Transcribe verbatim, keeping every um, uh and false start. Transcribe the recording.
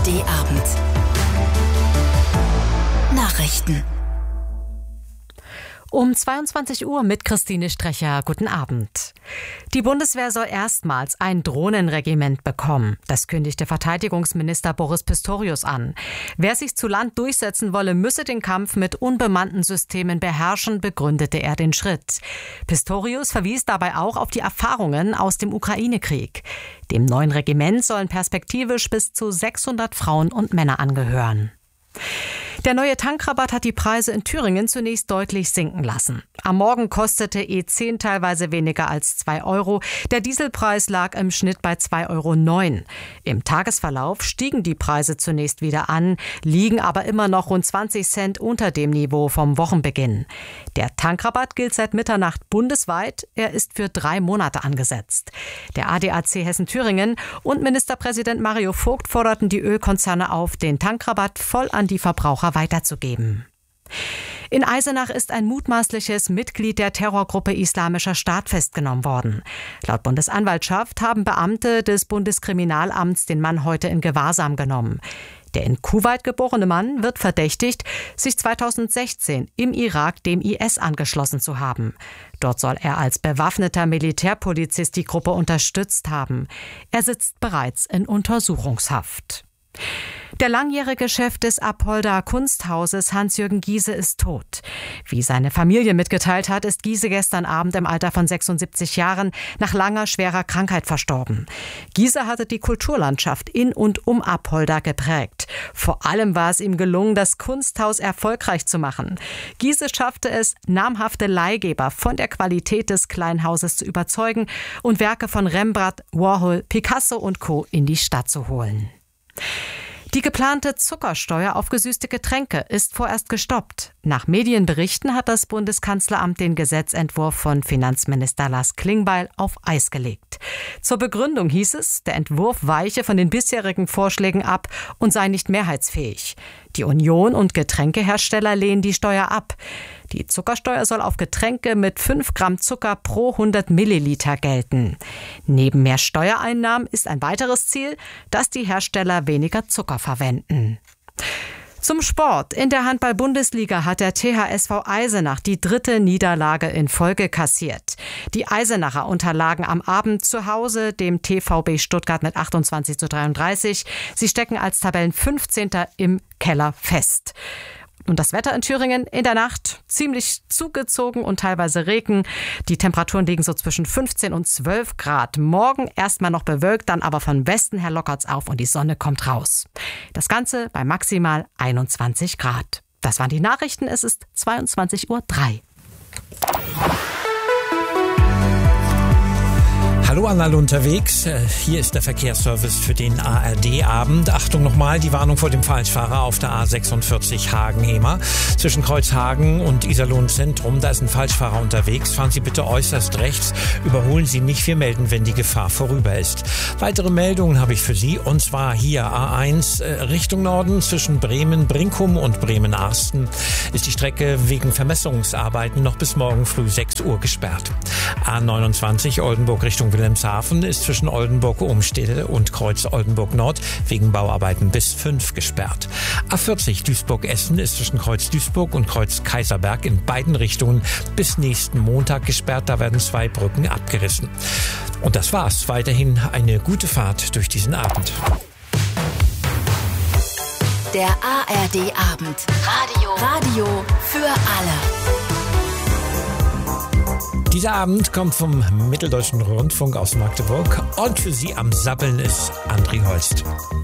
D Abend. Nachrichten. Um zweiundzwanzig Uhr mit Christine Strecher. Guten Abend. Die Bundeswehr soll erstmals ein Drohnenregiment bekommen. Das kündigte Verteidigungsminister Boris Pistorius an. Wer sich zu Land durchsetzen wolle, müsse den Kampf mit unbemannten Systemen beherrschen, begründete er den Schritt. Pistorius verwies dabei auch auf die Erfahrungen aus dem Ukraine-Krieg. Dem neuen Regiment sollen perspektivisch bis zu sechshundert Frauen und Männer angehören. Der neue Tankrabatt hat die Preise in Thüringen zunächst deutlich sinken lassen. Am Morgen kostete E zehn teilweise weniger als zwei Euro. Der Dieselpreis lag im Schnitt bei zwei Euro neun. Im Tagesverlauf stiegen die Preise zunächst wieder an, liegen aber immer noch rund zwanzig Cent unter dem Niveau vom Wochenbeginn. Der Tankrabatt gilt seit Mitternacht bundesweit. Er ist für drei Monate angesetzt. Der A D A C Hessen-Thüringen und Ministerpräsident Mario Vogt forderten die Ölkonzerne auf, den Tankrabatt voll an die Verbraucher weiterzugeben. In Eisenach ist ein mutmaßliches Mitglied der Terrorgruppe Islamischer Staat festgenommen worden. Laut Bundesanwaltschaft haben Beamte des Bundeskriminalamts den Mann heute in Gewahrsam genommen. Der in Kuwait geborene Mann wird verdächtigt, sich zweitausendsechzehn im Irak dem I S angeschlossen zu haben. Dort soll er als bewaffneter Militärpolizist die Gruppe unterstützt haben. Er sitzt bereits in Untersuchungshaft. Der langjährige Chef des Apolda Kunsthauses Hans-Jürgen Giese ist tot. Wie seine Familie mitgeteilt hat, ist Giese gestern Abend im Alter von sechsundsiebzig Jahren nach langer, schwerer Krankheit verstorben. Giese hatte die Kulturlandschaft in und um Apolda geprägt. Vor allem war es ihm gelungen, das Kunsthaus erfolgreich zu machen. Giese schaffte es, namhafte Leihgeber von der Qualität des Kleinhauses zu überzeugen und Werke von Rembrandt, Warhol, Picasso und Co. in die Stadt zu holen. Die geplante Zuckersteuer auf gesüßte Getränke ist vorerst gestoppt. Nach Medienberichten hat das Bundeskanzleramt den Gesetzentwurf von Finanzminister Lars Klingbeil auf Eis gelegt. Zur Begründung hieß es, der Entwurf weiche von den bisherigen Vorschlägen ab und sei nicht mehrheitsfähig. Die Union und Getränkehersteller lehnen die Steuer ab. Die Zuckersteuer soll auf Getränke mit fünf Gramm Zucker pro hundert Milliliter gelten. Neben mehr Steuereinnahmen ist ein weiteres Ziel, dass die Hersteller weniger Zucker verwenden. Zum Sport. In der Handball-Bundesliga hat der T H S V Eisenach die dritte Niederlage in Folge kassiert. Die Eisenacher unterlagen am Abend zu Hause dem T V B Stuttgart mit achtundzwanzig zu dreiunddreißig. Sie stecken als Tabellenfünfzehnter im Keller fest. Und das Wetter in Thüringen in der Nacht ziemlich zugezogen und teilweise Regen. Die Temperaturen liegen so zwischen fünfzehn und zwölf Grad. Morgen erstmal noch bewölkt, dann aber von Westen her lockert's auf und die Sonne kommt raus. Das Ganze bei maximal einundzwanzig Grad. Das waren die Nachrichten. Es ist zweiundzwanzig Uhr drei. Hallo an alle unterwegs. Hier ist der Verkehrsservice für den A R D-Abend. Achtung nochmal, die Warnung vor dem Falschfahrer auf der A sechsundvierzig Hagen-Hemer. Zwischen Kreuzhagen und Iserlohn Zentrum, da ist ein Falschfahrer unterwegs. Fahren Sie bitte äußerst rechts. Überholen Sie nicht. Wir melden, wenn die Gefahr vorüber ist. Weitere Meldungen habe ich für Sie. Und zwar hier A eins Richtung Norden zwischen Bremen-Brinkum und Bremen-Arsten ist die Strecke wegen Vermessungsarbeiten noch bis morgen früh sechs Uhr gesperrt. A neunundzwanzig Oldenburg Richtung Wilhelmshaven ist zwischen Oldenburg-Umstede und Kreuz Oldenburg-Nord wegen Bauarbeiten bis fünf gesperrt. A vierzig Duisburg-Essen ist zwischen Kreuz Duisburg und Kreuz Kaiserberg in beiden Richtungen bis nächsten Montag gesperrt. Da werden zwei Brücken abgerissen. Und das war's. Weiterhin eine gute Fahrt durch diesen Abend. Der A R D-Abend. Radio. Radio für alle. Dieser Abend kommt vom Mitteldeutschen Rundfunk aus Magdeburg und für Sie am Sappeln ist André Holst.